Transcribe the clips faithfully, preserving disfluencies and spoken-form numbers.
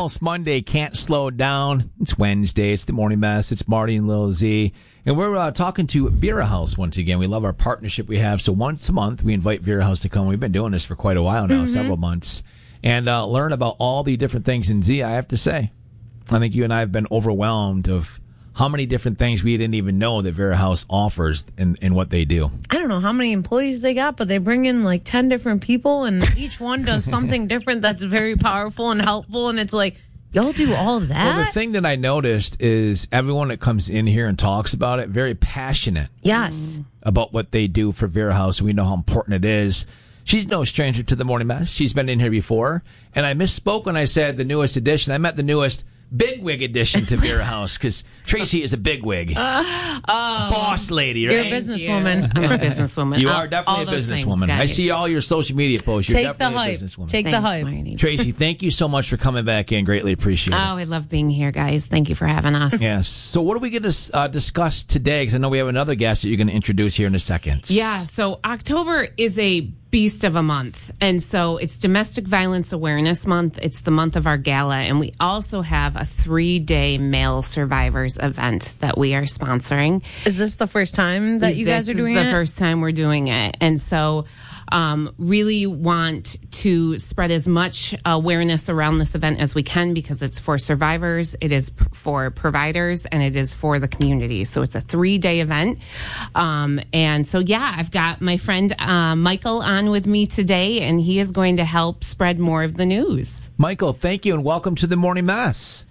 House Monday, can't slow down. It's Wednesday. It's the morning mess. It's Marty and Lil Z. And we're uh, talking to Vera House once again. We love our partnership we have. So once a month, we invite Vera House to come. We've been doing this for quite a while now, mm-hmm. several months, and uh, learn about all the different things. And Z, I have to say, I think you and I have been overwhelmed of how many different things we didn't even know that Vera House offers in, in what they do. I don't know how many employees they got, but they bring in like ten different people, and each one does something different that's very powerful and helpful. And it's like, y'all do all that? Well, the thing that I noticed is everyone that comes in here and talks about it, very passionate. Yes. About what they do for Vera House. We know how important it is. She's no stranger to the Morning Mess. She's been in here before. And I misspoke when I said the newest edition. I meant the newest bigwig edition to Vera House, because Tracy is a bigwig. Uh, oh, boss lady, right? You're a businesswoman. I'm a businesswoman. You are definitely a businesswoman. I see all your social media posts. You're Take definitely the hype. a businesswoman. Take Thanks, the hype. Marty. Tracy, thank you so much for coming back in. Greatly appreciate it. Oh, I love being here, guys. Thank you for having us. Yes. So what are we going to uh, discuss today? Because I know we have another guest that you're going to introduce here in a second. Yeah, so October is a beast of a month. And so it's Domestic Violence Awareness Month. It's the month of our gala. And we also have a three-day male survivors event that we are sponsoring. Is this the first time that you this guys are doing is it? the first time we're doing it. And so um, really want to spread as much awareness around this event as we can, because it's for survivors, it is p- for providers, and it is for the community. So it's a three-day event. Um, and so, yeah, I've got my friend uh, Michael on with me today, and he is going to help spread more of the news. Michael, thank you, and welcome to the Morning Mess.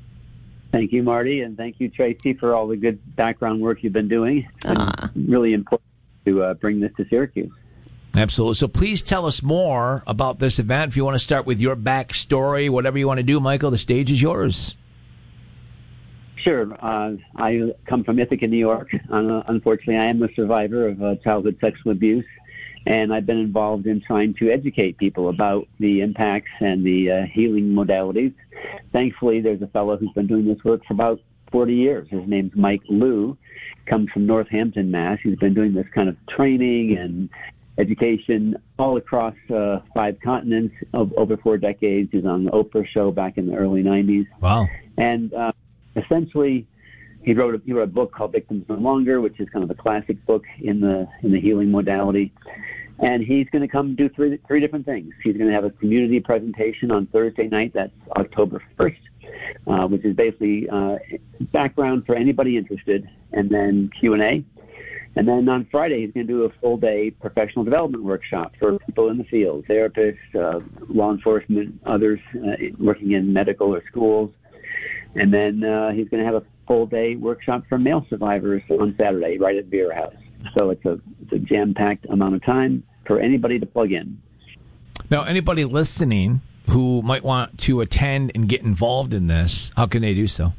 Thank you, Marty, and thank you, Tracy, for all the good background work you've been doing. It's been uh. really important to uh, bring this to Syracuse. Absolutely. So please tell us more about this event. If you want to start with your backstory, whatever you want to do, Michael, the stage is yours. Sure. Uh, I come from Ithaca, New York. Uh, unfortunately, I am a survivor of uh, childhood sexual abuse, and I've been involved in trying to educate people about the impacts and the uh, healing modalities. Thankfully, there's a fellow who's been doing this work for about forty years. His name's Mike Liu. Comes from Northampton, Mass. He's been doing this kind of training and education all across uh, five continents of over four decades. He was on the Oprah show back in the early nineties. Wow. And uh, essentially, he wrote, a, he wrote a book called Victims No Longer, which is kind of a classic book in the in the healing modality. And he's going to come do three three different things. He's going to have a community presentation on Thursday night. That's October first, uh, which is basically uh, background for anybody interested, and then Q and A. And then on Friday, he's going to do a full-day professional development workshop for people in the field, therapists, uh, law enforcement, others uh, working in medical or schools. And then uh, he's going to have a full-day workshop for male survivors on Saturday, right at Vera House. So it's a, it's a jam-packed amount of time for anybody to plug in. Now, anybody listening who might want to attend and get involved in this, how can they do so?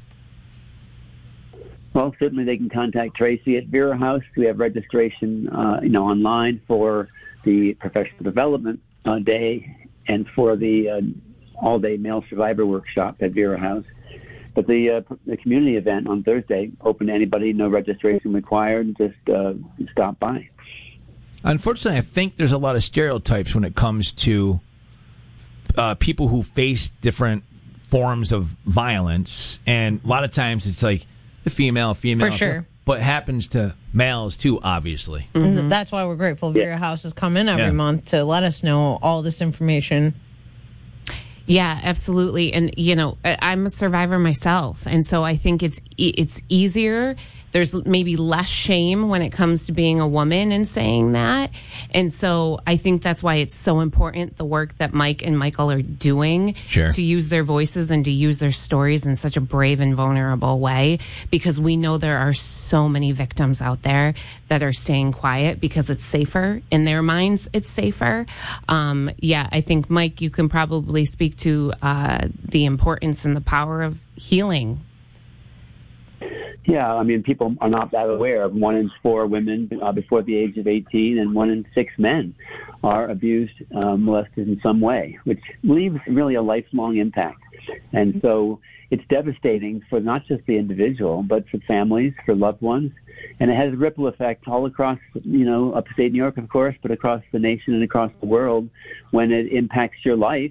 Well, certainly they can contact Tracy at Vera House. We have registration, uh, you know, online for the professional development uh, day and for the uh, all-day male survivor workshop at Vera House. But the uh, the community event on Thursday, open to anybody, no registration required. Just uh, stop by. Unfortunately, I think there's a lot of stereotypes when it comes to uh, people who face different forms of violence, and a lot of times it's like the female, female, for sure, but it happens to males too, obviously. Mm-hmm. And that's why we're grateful Vera yeah. House has come in every yeah. month to let us know all this information. Yeah, absolutely. And, you know, I'm a survivor myself. And so I think it's it's easier. There's maybe less shame when it comes to being a woman and saying that. And so I think that's why it's so important, the work that Mike and Michael are doing, sure. to use their voices and to use their stories in such a brave and vulnerable way, because we know there are so many victims out there that are staying quiet because it's safer. In their minds, it's safer. Um, yeah, I think, Mike, you can probably speak to uh, the importance and the power of healing. Yeah, I mean, people are not that aware. One in four women uh, before the age of eighteen and one in six men are abused, uh, molested in some way, which leaves really a lifelong impact. And so it's devastating for not just the individual, but for families, for loved ones. And it has a ripple effect all across, you know, upstate New York, of course, but across the nation and across the world when it impacts your life.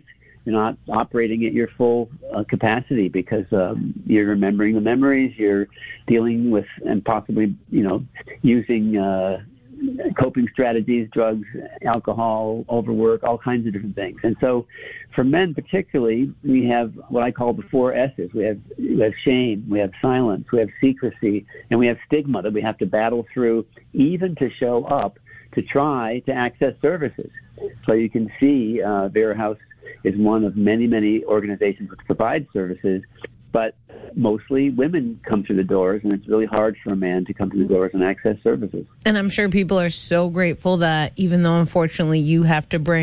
you're not operating at your full uh, capacity because um, you're remembering the memories, you're dealing with and possibly, you know, using uh, coping strategies, drugs, alcohol, overwork, all kinds of different things. And so for men particularly, we have what I call the four S's. We have, we have shame, we have silence, we have secrecy, and we have stigma that we have to battle through even to show up to try to access services. So you can see uh, Vera House is one of many, many organizations which provide services, but mostly women come through the doors, and it's really hard for a man to come through the doors and access services. And I'm sure people are so grateful that even though, unfortunately, you have to bring